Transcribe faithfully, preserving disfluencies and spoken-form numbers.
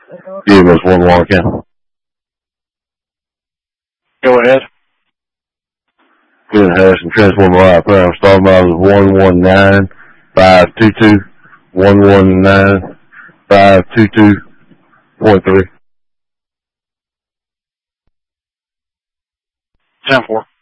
Yeah, that's one Warren County. Go ahead. Good Harrison, Transformer Live Program. Star miles is one one nine five two two. one one nine five two two point three. ten four.